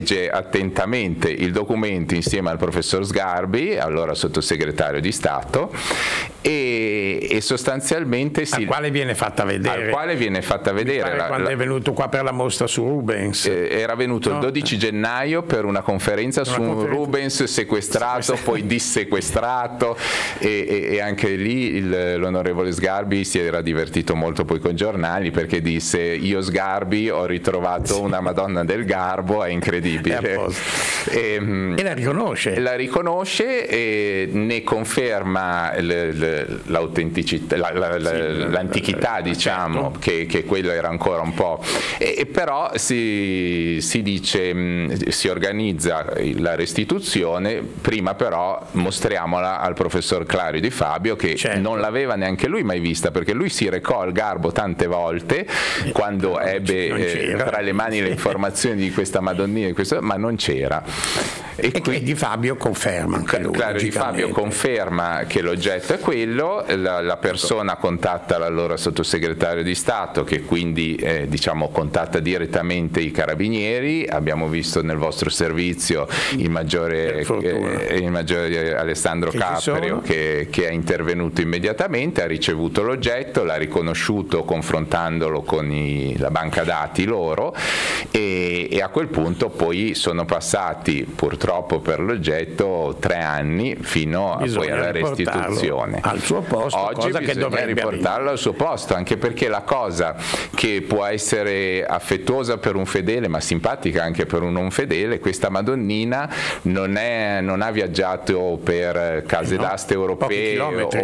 attentamente il documento insieme al professor Sgarbi, allora sottosegretario di Stato, e sostanzialmente al quale viene fatta vedere quando è venuto qua per la mostra su Rubens. Era venuto il 12 gennaio per una conferenza su un Rubens sequestrato, poi dissequestrato, e anche lì l'onorevole Sgarbi si era divertito molto poi con i giornali, perché disse: io Sgarbi ho ritrovato una Madonna del Garbo, è incredibile. E la riconosce e ne conferma l'autenticità, l'antichità, diciamo, certo, che quello era ancora un po', però si dice, si organizza la restituzione, prima però mostriamola al professor Clario Di Fabio, che certo, non l'aveva neanche lui mai vista, perché lui si recò al Garbo tante volte quando ebbe tra le mani le informazioni di questa Madonnina, ma non c'era. E Di Fabio conferma anche lui. Clario Di Fabio conferma che l'oggetto è quello, la persona contatta l'allora sottosegretario di Stato, che quindi diciamo contatta direttamente i carabinieri. Abbiamo visto nel vostro servizio il maggiore Alessandro Caprio che è intervenuto immediatamente, ha ricevuto l'oggetto, l'ha riconosciuto confrontandolo con la banca dati loro, e a quel punto poi sono passati, purtroppo per l'oggetto, 3 anni fino poi alla restituzione al suo posto. Oggi cosa bisogna che dovrebbe riportarlo al suo posto, anche perché la cosa che può essere affettuosa per un fedele ma simpatica anche per un non fedele, questa Madonnina non ha viaggiato per case d'aste europee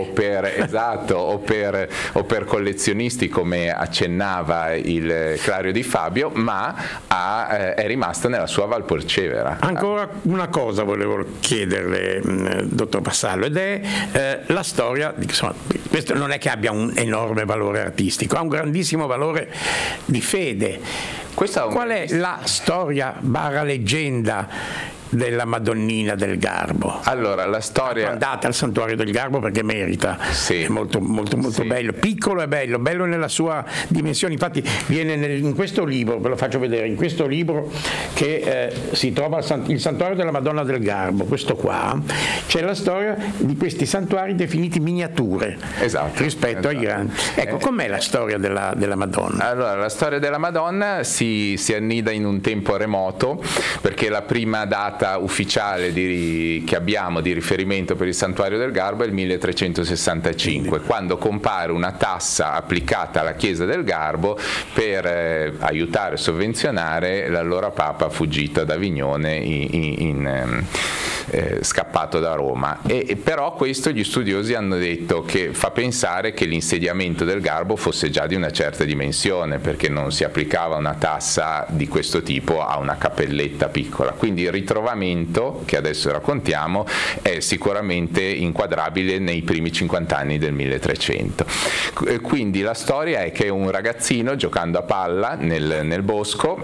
o per collezionisti, come accennava il Clario Di Fabio, ma è rimasta nella sua Valporcevera. Ancora una cosa volevo chiederle, dottor Vassallo, ed è la storia. Insomma, questo non è che abbia un enorme valore artistico, ha un grandissimo valore di fede. Qual è la storia / leggenda della Madonnina del Garbo? Allora, la storia, andate al Santuario del Garbo perché merita, sì, è molto sì, bello, piccolo e bello nella sua dimensione. Infatti viene in questo libro, ve lo faccio vedere, in questo libro che si trova il Santuario della Madonna del Garbo, questo qua, c'è la storia di questi santuari definiti miniature, esatto, rispetto ai grandi. Ecco, com'è la storia della Madonna? Allora, la storia della Madonna si annida in un tempo remoto, perché la prima data ufficiale che abbiamo di riferimento per il Santuario del Garbo è il 1365, quando compare una tassa applicata alla Chiesa del Garbo per aiutare e sovvenzionare l'allora Papa fuggito ad Avignone, scappato da Roma. Però questo gli studiosi hanno detto che fa pensare che l'insediamento del Garbo fosse già di una certa dimensione, perché non si applicava una tassa di questo tipo a una cappelletta piccola. Quindi il ritrovamento che adesso raccontiamo è sicuramente inquadrabile nei primi 50 anni del 1300. Quindi la storia è che un ragazzino, giocando a palla nel bosco,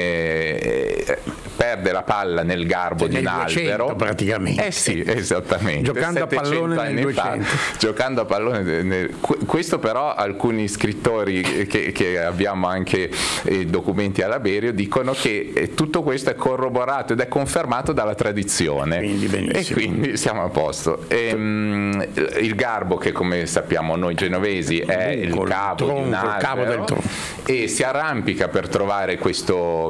perde la palla nel garbo di un albero, praticamente. Sì, esattamente. Giocando a pallone nel 200. Giocando a pallone questo però alcuni scrittori che abbiamo anche documenti alla Berio dicono che tutto questo è corroborato ed è confermato dalla tradizione, e quindi siamo a posto. Il garbo, che come sappiamo noi genovesi è il cavo di un albero, e si arrampica per trovare questo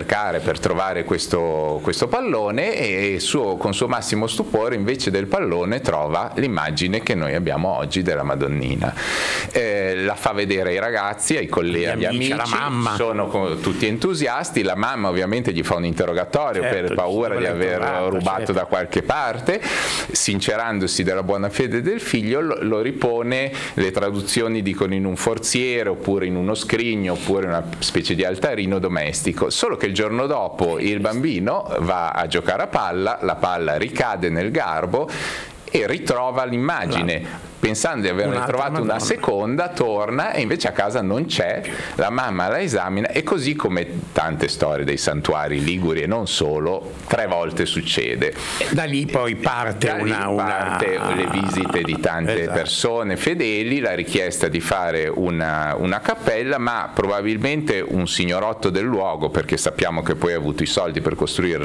pallone, e con suo massimo stupore, invece del pallone trova l'immagine che noi abbiamo oggi della Madonnina. La fa vedere ai ragazzi, ai colleghi, agli amici, la mamma. Sono tutti entusiasti. La mamma ovviamente gli fa un interrogatorio, per paura di aver rubato da qualche parte. Sincerandosi della buona fede del figlio, lo ripone. Le traduzioni dicono in un forziere, oppure in uno scrigno, oppure una specie di altarino domestico. Solo che il giorno dopo il bambino va a giocare a palla, la palla ricade nel garbo e ritrova l'immagine. Pensando di averne trovato una seconda, torna e invece a casa non c'è, la mamma la esamina, e così come tante storie dei santuari liguri e non solo, 3 volte succede. Da lì poi parte le visite di tante persone fedeli, la richiesta di fare una cappella, ma probabilmente un signorotto del luogo, perché sappiamo che poi ha avuto i soldi per costruire